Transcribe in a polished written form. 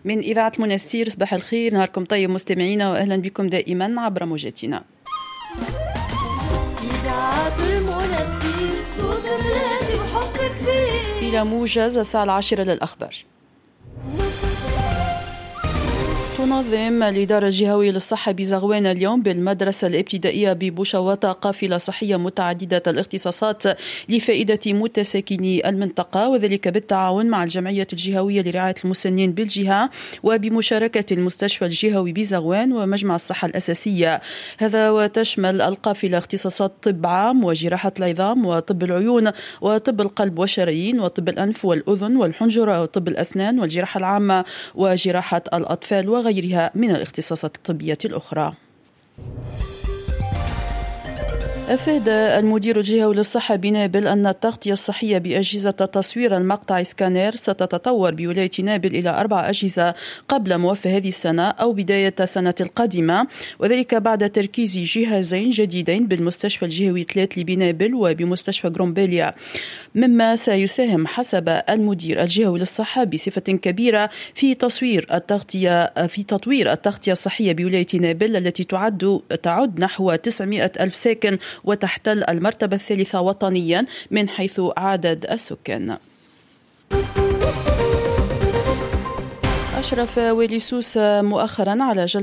من إذاعة منستير. صباح الخير، نهاركم طيب مستمعينا، وأهلا بكم دائما عبر موجاتنا. إذاعة المنستير، صوت الذي وحب كبير. إلى موجز الساعة 10 للأخبار. تنظم الإدارة الجهوية للصحة بزغوان اليوم بالمدرسة الابتدائية ببوشواطة قافلة صحية متعددة الاختصاصات لفائدة متساكني المنطقة، وذلك بالتعاون مع الجمعية الجهوية لرعاية المسنين بالجهة وبمشاركة المستشفى الجهوي بزغوان ومجمع الصحة الأساسية. هذا وتشمل القافلة اختصاصات طب عام وجراحة العظام وطب العيون وطب القلب والشرايين وطب الأنف والأذن والحنجرة وطب الأسنان والجراحة العامة وجراحة الأطفال وغيرها من الاختصاصات الطبية الأخرى. أفاد المدير الجهوي للصحة بنابل أن التغطية الصحية بأجهزة تصوير المقطع سكانير ستتطور بولاية نابل إلى 4 أجهزة قبل موافاة هذه السنة أو بداية السنة القادمة، وذلك بعد تركيز جهازين جديدين بالمستشفى الجهوي 3 بنابل وبمستشفى غرومبيليا، مما سيساهم حسب المدير الجهوي للصحة بصفة كبيرة في تطوير التغطية الصحية بولاية نابل التي تعد نحو 900 ألف ساكن وتحتل المرتبة الثالثة وطنيا من حيث عدد السكان. أشرف والي سوسة مؤخرا على